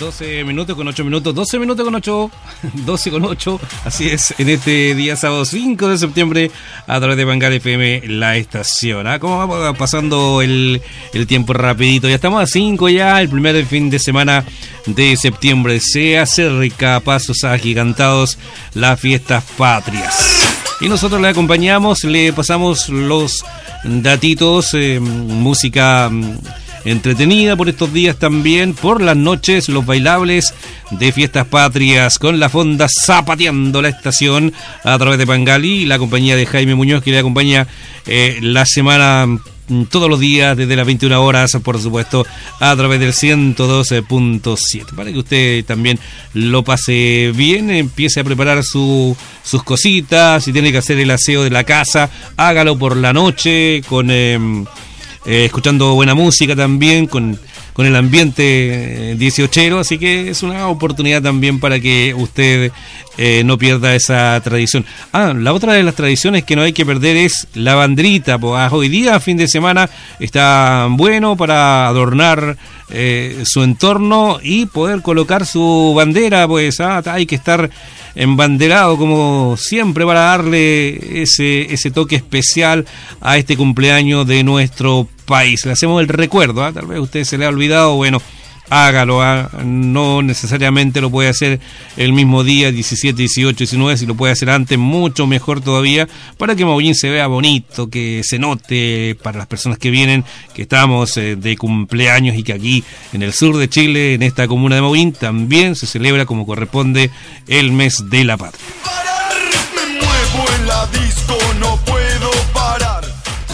12 minutos con 8 minutos, 12 minutos con 8, 12 con 8, así es, en este día sábado 5 de septiembre, a través de Bangal FM, la estación. ¿Cómo va pasando el tiempo rapidito? Ya estamos a 5 ya, el primer fin de semana de septiembre. Se acerca a pasos agigantados las fiestas patrias. Y nosotros le acompañamos, le pasamos los datitos, música entretenida por estos días también, por las noches, los bailables de fiestas patrias con la fonda zapateando la estación a través de Pangali, la compañía de Jaime Muñoz que le acompaña la semana todos los días desde las 21 horas, por supuesto, a través del 112.7, para que usted también lo pase bien, empiece a preparar sus cositas, si tiene que hacer el aseo de la casa, hágalo por la noche, con escuchando buena música también, con el ambiente 18ero, así que es una oportunidad también para que usted no pierda esa tradición. La otra de las tradiciones que no hay que perder es la banderita, pues hoy día, fin de semana, está bueno para adornar su entorno y poder colocar su bandera, pues hay que estar embanderado como siempre para darle ese toque especial a este cumpleaños de nuestro país. Le hacemos el recuerdo, tal vez a usted se le ha olvidado, bueno, hágalo, no necesariamente lo puede hacer el mismo día, 17, 18, 19, si lo puede hacer antes, mucho mejor todavía, para que Maullín se vea bonito, que se note para las personas que vienen, que estamos de cumpleaños y que aquí en el sur de Chile, en esta comuna de Maullín, también se celebra como corresponde el mes de la patria. Me muevo en la disco, no puedo parar.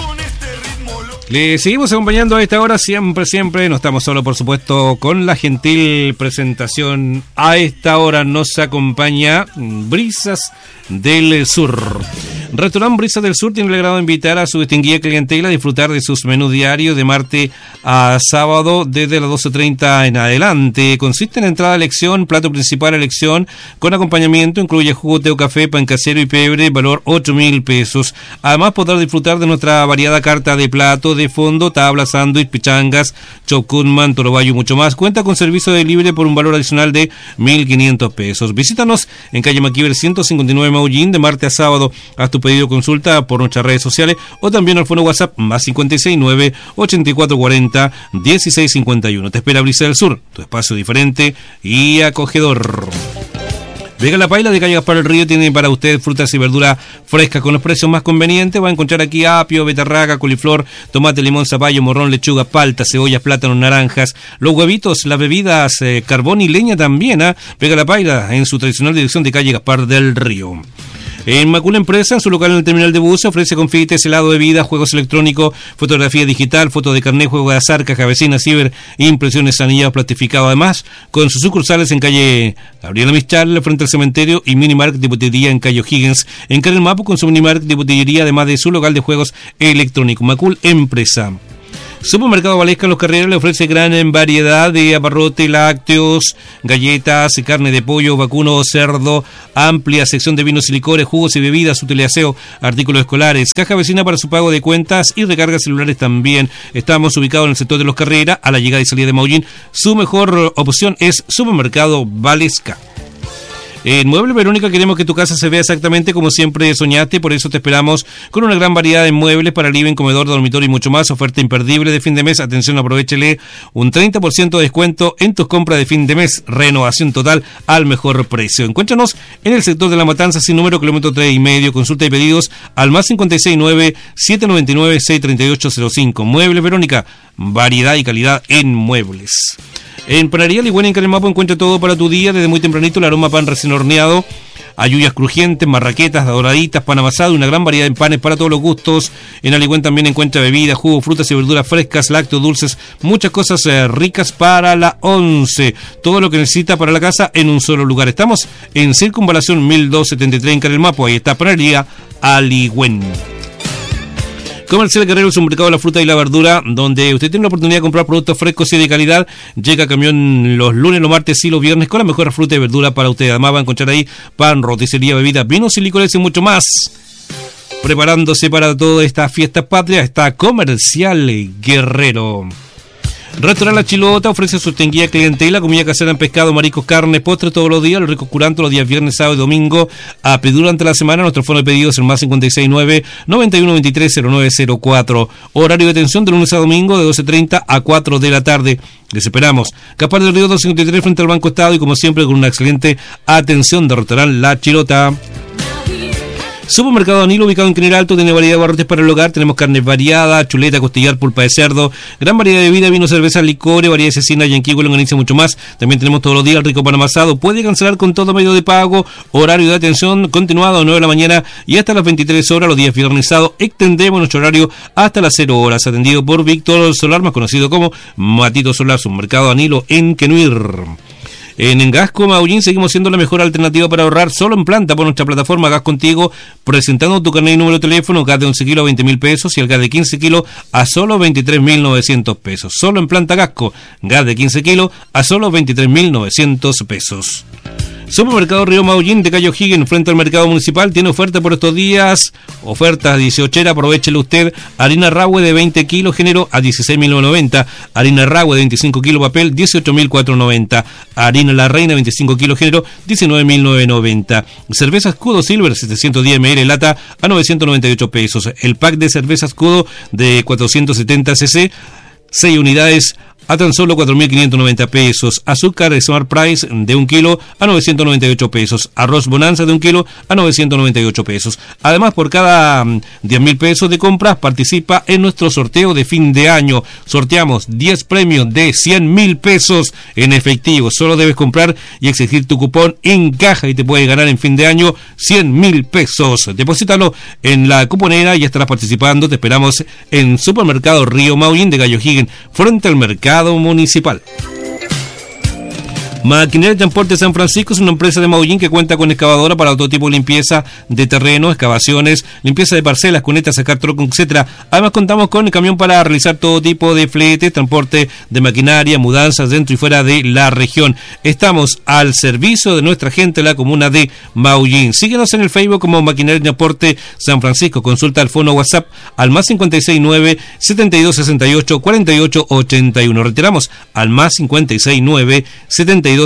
Le seguimos acompañando a esta hora, siempre, no estamos solo por supuesto con la gentil presentación. A esta hora nos acompaña Brisas del Sur. Restaurante Brisas del Sur tiene el agrado de invitar a su distinguida clientela a disfrutar de sus menús diarios de martes a sábado desde las 12:30 en adelante. Consiste en entrada a elección, plato principal a elección, con acompañamiento, incluye jugo, té o café, pan casero y pebre, valor 8.000 pesos. Además podrá disfrutar de nuestra variada carta de plato, de fondo, tablas, sándwich, pichangas, chocunman, torobayo y mucho más. Cuenta con servicio de delivery por un valor adicional de 1.500 pesos. Visítanos en calle Maquiver 159 Maullín de martes a sábado. Haz tu pedido, consulta por nuestras redes sociales o también al fono WhatsApp más 569 8440 1651. Te espera Brisa del Sur, tu espacio diferente y acogedor. Vega La Paila de calle Gaspar del Río tiene para usted frutas y verduras frescas con los precios más convenientes. Va a encontrar aquí apio, betarraga, coliflor, tomate, limón, zapallo, morrón, lechuga, palta, cebollas, plátanos, naranjas, los huevitos, las bebidas, carbón y leña también. Vega La Paila en su tradicional dirección de calle Gaspar del Río. En Macul Empresa, en su local en el terminal de bus, ofrece confites, helado de bebida, juegos electrónicos, fotografía digital, fotos de carnet, juego de azar, caja vecina, ciber, impresiones, anillados, plastificados. Además, con sus sucursales en calle Gabriela Mistral, frente al cementerio, y Minimark de botillería en calle O'Higgins. En Carel Mapo, con su Minimark de botillería, además de su local de juegos electrónicos. Macul Empresa. Supermercado Valesca en Los Carreros le ofrece gran variedad de abarrotes, lácteos, galletas, carne de pollo, vacuno, cerdo, amplia sección de vinos y licores, jugos y bebidas, utiliaseo, artículos escolares, caja vecina para su pago de cuentas y recargas celulares también. Estamos ubicados en el sector de Los Carreras, a la llegada y salida de Maullín. Su mejor opción es Supermercado Valesca. En Muebles Verónica queremos que tu casa se vea exactamente como siempre soñaste, por eso te esperamos con una gran variedad de muebles para living, comedor, dormitorio y mucho más. Oferta imperdible de fin de mes. Atención, aprovéchele un 30% de descuento en tus compras de fin de mes. Renovación total al mejor precio. Encuéntranos en el sector de La Matanza, sin número, kilómetro 3,5. Consulta y pedidos al más 569-799-63805. Muebles Verónica, variedad y calidad en muebles. En Panadería Ligüen en Caremapo encuentra todo para tu día, desde muy tempranito, el aroma pan recién horneado, ayuyas crujientes, marraquetas, doraditas, pan amasado y una gran variedad de panes para todos los gustos. En Aligüen también encuentra bebidas, jugos, frutas y verduras frescas, lácteos, dulces, muchas cosas ricas para la 11. Todo lo que necesita para la casa en un solo lugar. Estamos en Circunvalación 1273 en Caremapo, ahí está Panadería Aligüen. Comercial Guerrero es un mercado de la fruta y la verdura donde usted tiene la oportunidad de comprar productos frescos y de calidad. Llega camión los lunes, los martes y los viernes con la mejor fruta y verdura para usted. Además va a encontrar ahí pan, roticería, bebidas, vinos y licores y mucho más. Preparándose para toda esta fiesta patria está Comercial Guerrero. Restaurante La Chilota ofrece su distinguida clientela, comida casera en pescado, mariscos, carne, postres todos los días, los ricos curantos los días viernes, sábado y domingo. A pedir durante la semana, nuestro fono de pedidos es el más 569-9123-0904. Horario de atención de lunes a domingo de 12:30 a 4 de la tarde. Les esperamos. Capar del Río 253 frente al Banco Estado y como siempre con una excelente atención de Restaurante La Chilota. Supermercado Danilo, ubicado en General Alto, tiene variedad de barrotes para el hogar. Tenemos carne variada, chuleta, costillar, pulpa de cerdo, gran variedad de bebida, vino, cerveza, licores, variedad de cecina, yanquigo, longaniza y mucho más. También tenemos todos los días el rico pan amasado. Puede cancelar con todo medio de pago. Horario de atención continuado a 9 de la mañana y hasta las 23 horas los días viernes sábado. Extendemos nuestro horario hasta las 0 horas. Atendido por Víctor Solar, más conocido como Matito Solar. Supermercado Danilo en Quenuir. En Gasco Maullín seguimos siendo la mejor alternativa para ahorrar solo en planta por nuestra plataforma Gas Contigo, presentando tu carnet y número de teléfono. Gas de 11 kilos a 20.000 pesos y el gas de 15 kilos a solo 23.900 pesos. Solo en planta Gasco, gas de 15 kilos a solo 23.900 pesos. Supermercado Río Maullín de Cayo Higgins, frente al mercado municipal, tiene oferta por estos días, ofertas 18, aprovechele usted. Harina Rahue de 20 kilos género a 16.990, harina Rahue de 25 kilos papel 18.490, harina La Reina 25 kilos género 19.990, cerveza Escudo Silver 710 ml lata a 998 pesos, el pack de cerveza Escudo de 470 cc 6 unidades a tan solo 4.590 pesos. Azúcar Smart Price de 1 kilo a 998 pesos. Arroz Bonanza de 1 kilo a 998 pesos. Además, por cada 10.000 pesos de compras participa en nuestro sorteo de fin de año. Sorteamos 10 premios de 100.000 pesos en efectivo. Solo debes comprar y exigir tu cupón en caja y te puedes ganar en fin de año 100.000 pesos. Deposítalo en la cuponera y estarás participando. Te esperamos en Supermercado Río Maullín de Cayo Higgins, frente al mercado municipal. Maquinaria de Transporte San Francisco es una empresa de Maullín que cuenta con excavadora para todo tipo de limpieza de terreno, excavaciones, limpieza de parcelas, cunetas, sacar troco, etc. Además contamos con el camión para realizar todo tipo de flete, transporte de maquinaria, mudanzas dentro y fuera de la región. Estamos al servicio de nuestra gente de la comuna de Maullín. Síguenos en el Facebook como Maquinaria de Transporte San Francisco. Consulta al fono WhatsApp al más 569 7268 4881. Reiteramos al más 569 7268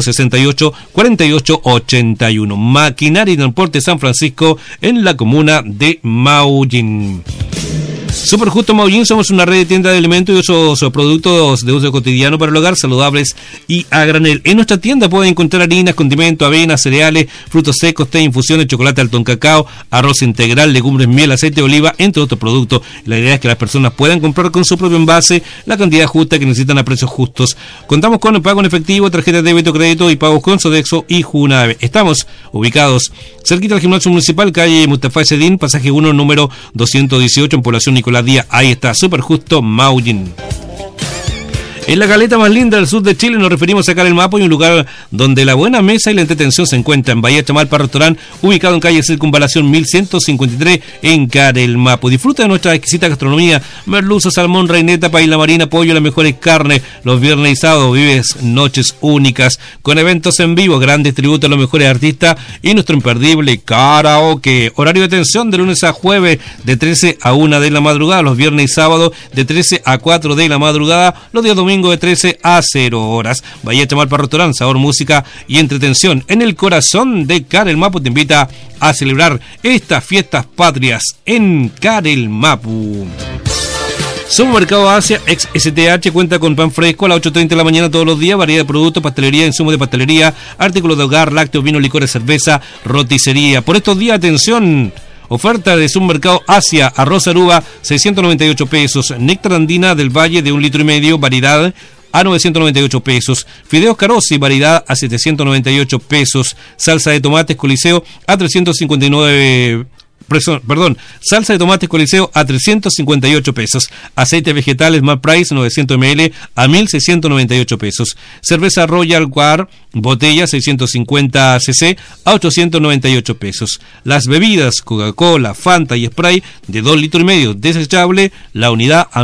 4881. Maquinaria y Transporte San Francisco en la comuna de Maullín. Super Justo Maullín, somos una red de tiendas de alimentos y otros productos de uso cotidiano para el hogar, saludables y a granel. En nuestra tienda pueden encontrar harinas, condimentos, avenas, cereales, frutos secos, té, infusiones, chocolate Alton Cacao, arroz integral, legumbres, miel, aceite de oliva, entre otros productos. La idea es que las personas puedan comprar con su propio envase la cantidad justa que necesitan a precios justos. Contamos con el pago en efectivo, tarjeta de débito, crédito y pagos con Sodexo y Junave. Estamos ubicados cerquita del gimnasio municipal, calle Mustafa Sedín, pasaje 1, número 218, en población Nicolás Díaz. Ahí está, Super Justo Maullín. En la caleta más linda del sur de Chile nos referimos a Carelmapo, y un lugar donde la buena mesa y la entretención se encuentran. Bahía Chamalpa Restaurant, ubicado en calle Circunvalación 1153 en Carelmapo. Disfruta de nuestra exquisita gastronomía: merluza, salmón, reineta, paella marina, pollo, las mejores carnes. Los viernes y sábados vives noches únicas con eventos en vivo, grandes tributos a los mejores artistas y nuestro imperdible karaoke. Horario de atención de lunes a jueves de 13 a 1 de la madrugada, los viernes y sábados de 13 a 4 de la madrugada, los días domingos de 13 a 0 horas. Bahía Chamalpa Restaurant, sabor, música y entretención en el corazón de Carelmapo. Te invita a celebrar estas fiestas patrias en Carelmapo. Supermercado Asia ex STH cuenta con pan fresco a las 8:30 de la mañana todos los días, variedad de productos, pastelería, insumos de pastelería, artículos de hogar, lácteos, vino, licores, cerveza, roticería. Por estos días, atención, oferta de Supermercado Asia: arroz aruba 698 pesos, néctar andina del Valle de 1,5 litros, variedad a 998 pesos, fideos Carosi, variedad a 798 pesos, salsa de tomates Coliseo a 359 salsa de tomates Coliseo a 358 pesos. Aceite vegetal Smart Price 900 ml a 1.698 pesos. Cerveza Royal Guard, botella 650 cc a 898 pesos. Las bebidas Coca-Cola, Fanta y Spray de 2,5 litros desechable, la unidad a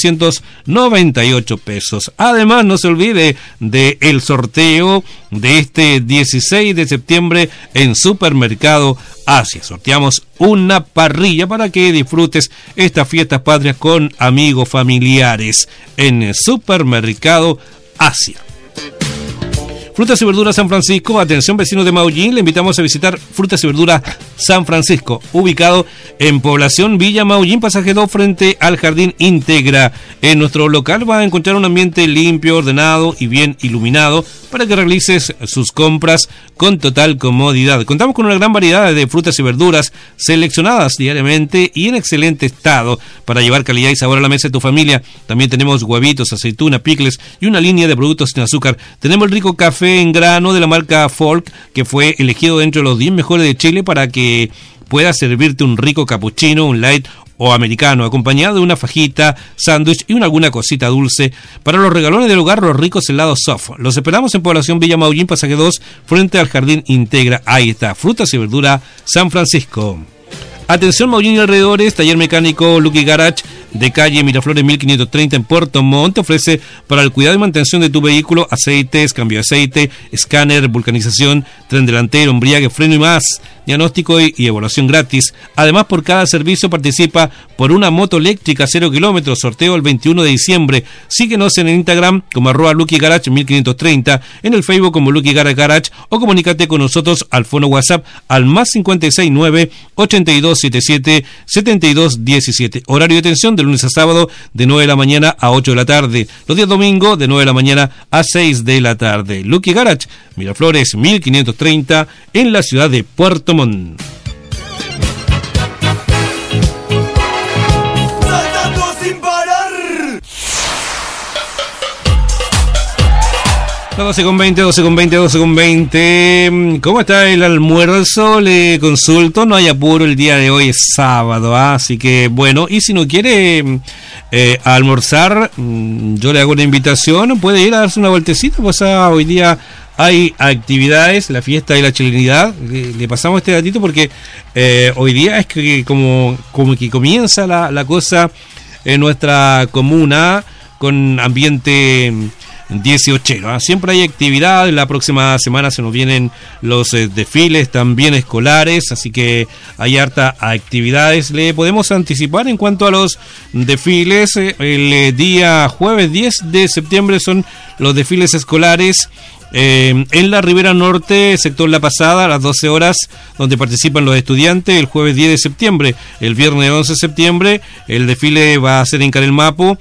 1.998 pesos. Además, no se olvide de el sorteo de este 16 de septiembre en Supermercado Asia. Sorteamos una parrilla para que disfrutes estas fiestas patrias con amigos, familiares en el Supermercado Asia. Frutas y Verduras San Francisco, atención vecinos de Maullín, le invitamos a visitar Frutas y Verduras San Francisco, ubicado en Población Villa Maullín, pasaje 2 frente al Jardín Integra. En nuestro local va a encontrar un ambiente limpio, ordenado y bien iluminado para que realices sus compras con total comodidad. Contamos con una gran variedad de frutas y verduras seleccionadas diariamente y en excelente estado para llevar calidad y sabor a la mesa de tu familia. También tenemos huevitos, aceituna, picles y una línea de productos sin azúcar. Tenemos el rico café en grano de la marca Folk, que fue elegido dentro de los 10 mejores de Chile para que puedas servirte un rico cappuccino, un light o americano, acompañado de una fajita, sándwich y alguna cosita dulce. Para los regalones del hogar, los ricos helados soft. Los esperamos en Población Villa Maullín, pasaje 2, frente al Jardín Integra. Ahí está, Frutas y Verduras San Francisco. Atención Maullín y alrededores, taller mecánico Lucky Garage de calle Miraflores 1530 en Puerto Montt ofrece para el cuidado y mantención de tu vehículo aceites, cambio de aceite, escáner, vulcanización, tren delantero, embriague, freno y más. Diagnóstico y evaluación gratis. Además, por cada servicio participa por una moto eléctrica 0 kilómetros, sorteo el 21 de diciembre. Síguenos en el Instagram como @Lucky Garage 1530, en el Facebook como Lucky Garage o comunícate con nosotros al fono WhatsApp al +569 8277 7217. Horario de atención de lunes a sábado de 9 de la mañana a 8 de la tarde. Los días domingo de 9 de la mañana a 6 de la tarde. Lucky Garage, Miraflores 1530 en la ciudad de Puerto Montt. Saltando sin parar. 12:20. ¿Cómo está el almuerzo? Le consulto, no hay apuro, el día de hoy es sábado, así que bueno, y si no quiere almorzar, yo le hago una invitación, puede ir a darse una vueltecita, pues hoy día hay actividades, la fiesta de la chilenidad. Le pasamos este datito porque hoy día es que como que comienza la cosa en nuestra comuna con ambiente 18. Siempre hay actividad. La próxima semana se nos vienen los desfiles también escolares, así que hay harta actividades. Le podemos anticipar en cuanto a los desfiles. El día jueves 10 de septiembre son los desfiles escolares en la Ribera Norte, sector La Pasada, a las 12 horas, donde participan los estudiantes. El jueves 10 de septiembre, el viernes 11 de septiembre, el desfile va a ser en Carelmapo.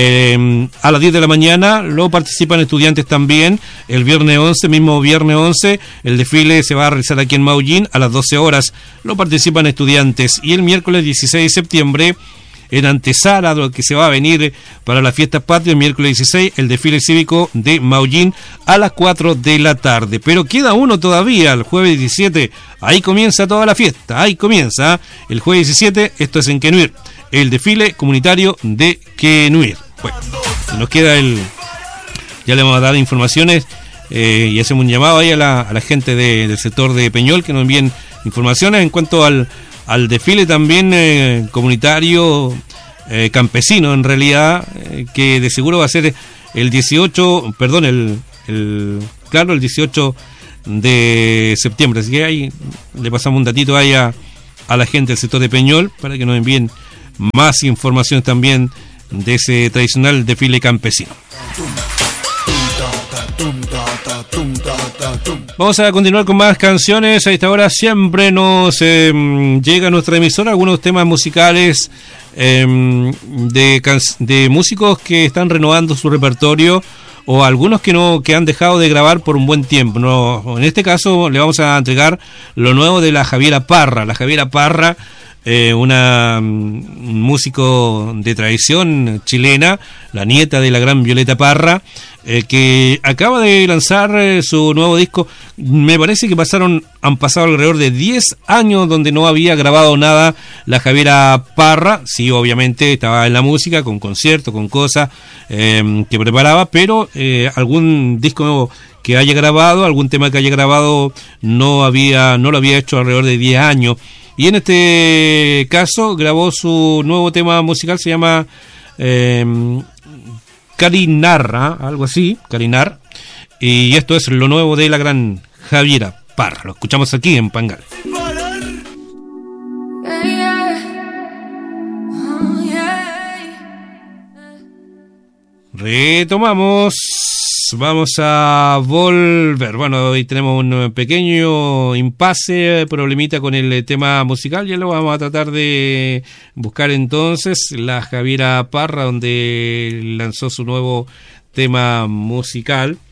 A las 10 de la mañana lo participan estudiantes también. El viernes 11, mismo viernes 11, el desfile se va a realizar aquí en Maullín a las 12 horas. Lo participan estudiantes. Y el miércoles 16 de septiembre, en antesala de lo que se va a venir para las fiestas patrias, miércoles 16, el desfile cívico de Maullín a las 4 de la tarde. Pero queda uno todavía, el jueves 17, ahí comienza toda la fiesta, ahí comienza, el jueves 17, esto es en Quenuir, el desfile comunitario de Quenuir. Bueno, nos queda ya le vamos a dar informaciones y hacemos un llamado ahí a la gente del sector de Peñol que nos envíen informaciones en cuanto al desfile también comunitario campesino, en realidad, que de seguro va a ser el 18, perdón, el 18 de septiembre. Así que ahí le pasamos un datito ahí a la gente del sector de Peñol para que nos envíen más información también de ese tradicional desfile campesino. Vamos a continuar con más canciones. A esta hora siempre nos llega a nuestra emisora algunos temas musicales de músicos que están renovando su repertorio o algunos que han dejado de grabar por un buen tiempo. En este caso le vamos a entregar lo nuevo de la Javiera Parra. La Javiera Parra, un músico de tradición chilena, la nieta de la gran Violeta Parra, que acaba de lanzar su nuevo disco. Me parece que han pasado alrededor de 10 años donde no había grabado nada la Javiera Parra. Sí, obviamente estaba en la música, con conciertos, con cosas que preparaba, pero algún disco nuevo que haya grabado, algún tema que haya grabado no lo había hecho alrededor de 10 años. Y en este caso grabó su nuevo tema musical, se llama Carinar, algo así, Carinar. Y esto es lo nuevo de la gran Javiera Parra. Lo escuchamos aquí en Pangal. Retomamos. Vamos a volver. Bueno, hoy tenemos un pequeño impasse, problemita con el tema musical. Ya lo vamos a tratar de buscar entonces. La Javiera Parra, donde lanzó su nuevo tema musical.